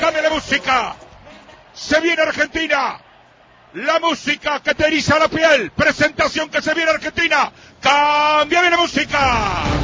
Cambia la música. Se viene Argentina. La música que te eriza la piel. Presentación que se viene Argentina. Cambia bien la música.